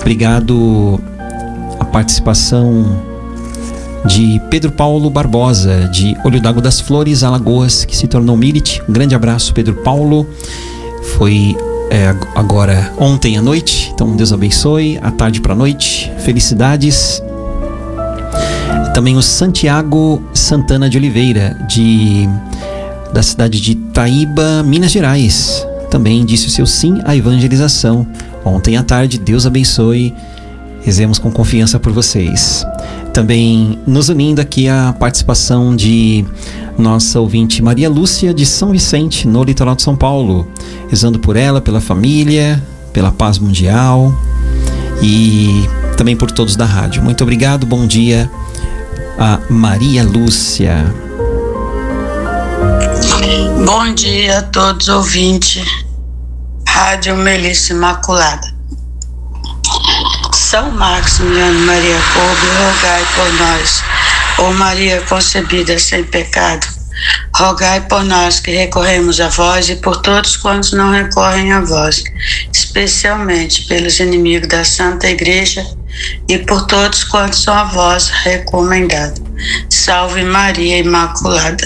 Obrigado a participação de Pedro Paulo Barbosa, de Olho d'Água das Flores, Alagoas, que se tornou Mirit. Um grande abraço, Pedro Paulo. Foi agora ontem à noite, então Deus abençoe. À tarde para a noite, felicidades. Também o Santiago Santana de Oliveira, da cidade de Itaíba, Minas Gerais, também disse o seu sim à evangelização ontem à tarde. Deus abençoe. Rezemos com confiança por vocês. Também nos unindo aqui a participação de nossa ouvinte Maria Lúcia, de São Vicente, no litoral de São Paulo. Rezando por ela, pela família, pela paz mundial e também por todos da rádio. Muito obrigado, bom dia a Maria Lúcia. Bom dia a todos ouvintes, Rádio Melissa Imaculada. São Maximiliano Maria Kolbe, rogai por nós. Ó Maria concebida sem pecado, rogai por nós que recorremos a vós e por todos quantos não recorrem a vós, especialmente pelos inimigos da Santa Igreja e por todos quantos são a vós recomendados. Salve Maria Imaculada.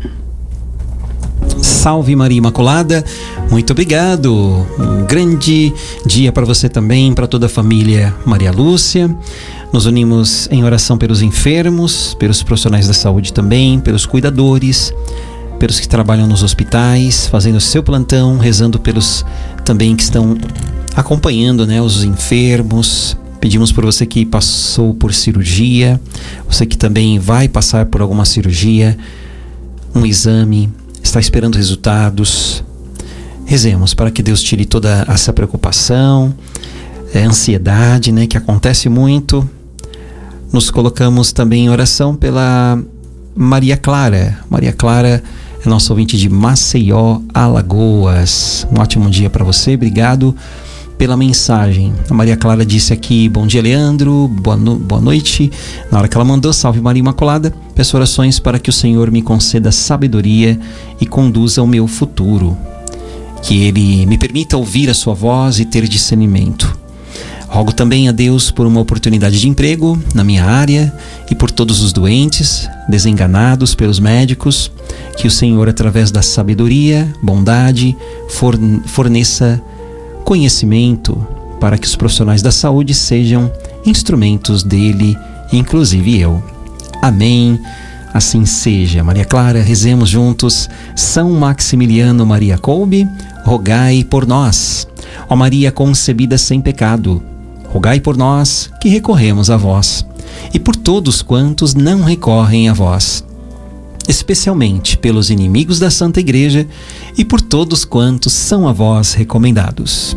Salve Maria Imaculada, muito obrigado. Um grande dia para você também, para toda a família Maria Lúcia. Nos unimos em oração pelos enfermos, pelos profissionais da saúde também, pelos cuidadores, pelos que trabalham nos hospitais, fazendo o seu plantão, rezando pelos também que estão acompanhando, né, os enfermos. Pedimos por você que passou por cirurgia, você que também vai passar por alguma cirurgia, um exame, está esperando resultados. Rezemos para que Deus tire toda essa preocupação, ansiedade, né, que acontece muito. Nos colocamos também em oração pela Maria Clara. Maria Clara é nossa ouvinte de Maceió, Alagoas. Um ótimo dia para você, obrigado pela mensagem. A Maria Clara disse aqui: bom dia, Leandro, boa noite. Na hora que ela mandou, salve Maria Imaculada, peço orações para que o Senhor me conceda sabedoria e conduza o meu futuro, que Ele me permita ouvir a sua voz e ter discernimento. Rogo também a Deus por uma oportunidade de emprego na minha área e por todos os doentes, desenganados pelos médicos, que o Senhor, através da sabedoria, bondade, forneça conhecimento para que os profissionais da saúde sejam instrumentos dele, inclusive eu. Amém. Assim seja. Maria Clara, rezemos juntos. São Maximiliano Maria Kolbe, rogai por nós. Ó Maria concebida sem pecado, rogai por nós que recorremos a vós, e por todos quantos não recorrem a vós, especialmente pelos inimigos da Santa Igreja e por todos quantos são a vós recomendados.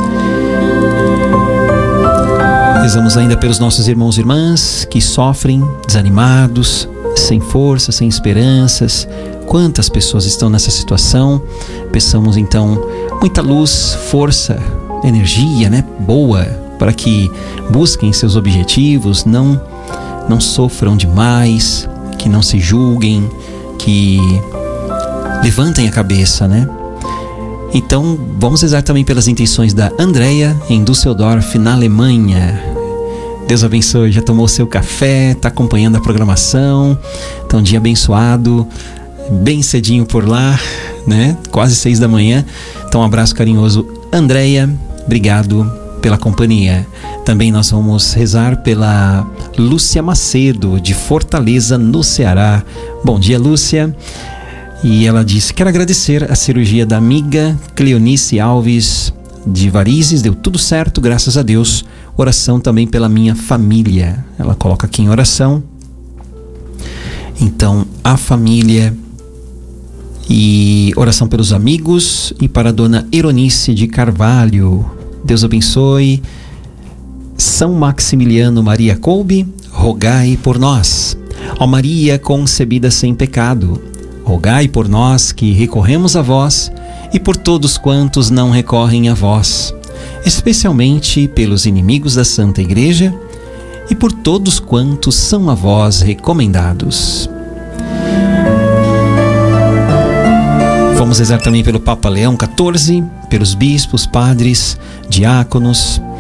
Rezamos ainda pelos nossos irmãos e irmãs que sofrem, desanimados, sem força, sem esperanças. Quantas pessoas estão nessa situação? Peçamos então muita luz, força, energia, né, boa, para que busquem seus objetivos, não sofram demais, que não se julguem, que levantem a cabeça, né? Então, vamos rezar também pelas intenções da Andréia, em Düsseldorf, na Alemanha. Deus abençoe, já tomou seu café, está acompanhando a programação. Então, dia abençoado, bem cedinho por lá, né? Quase 6 da manhã. Então, um abraço carinhoso, Andréia, obrigado pela companhia. Também nós vamos rezar pela Lúcia Macedo, de Fortaleza, no Ceará. Bom dia, Lúcia. E ela disse: quero agradecer a cirurgia da amiga Cleonice Alves de Varizes, deu tudo certo, graças a Deus. Oração também pela minha família. Ela coloca aqui em oração. Então, a família e oração pelos amigos e para a dona Eronice de Carvalho. Deus abençoe. São Maximiliano Maria Kolbe, rogai por nós. Ó Maria concebida sem pecado, rogai por nós que recorremos a vós e por todos quantos não recorrem a vós, especialmente pelos inimigos da Santa Igreja e por todos quantos são a vós recomendados. Vamos rezar também pelo Papa Leão XIV, pelos bispos, padres, diáconos,